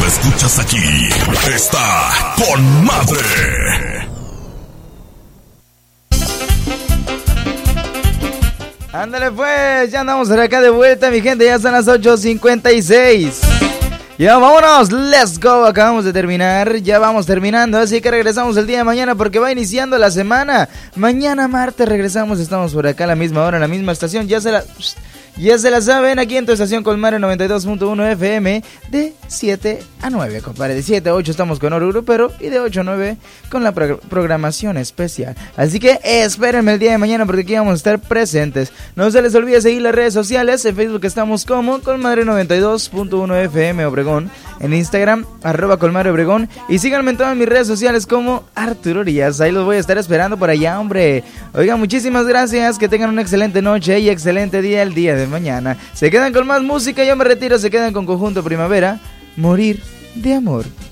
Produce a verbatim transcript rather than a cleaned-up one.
lo escuchas aquí. Está con madre. Ándale pues, ya andamos por acá de vuelta, mi gente, ya son las ocho cincuenta y seis. Ya vámonos, let's go, acabamos de terminar, ya vamos terminando, así que regresamos el día de mañana porque va iniciando la semana. Mañana martes regresamos, estamos por acá a la misma hora, en la misma estación, ya se la... Ya se la saben, aquí en tu estación Colmare noventa y dos punto uno F M, de siete a nueve, compadre. De siete a ocho estamos con Oro Grupero y de ocho a nueve con la pro- programación especial. Así que espérenme el día de mañana porque aquí vamos a estar presentes. No se les olvide seguir las redes sociales. En Facebook estamos como Colmare noventa y dos punto uno F M Obregón. En Instagram, arroba Colmare Obregón. Y síganme en todas mis redes sociales como Arturo Urias. Ahí los voy a estar esperando por allá, hombre. Oigan, muchísimas gracias. Que tengan una excelente noche y excelente día el día de mañana. Se quedan con más música, yo me retiro, se quedan con Conjunto Primavera, Morir de Amor.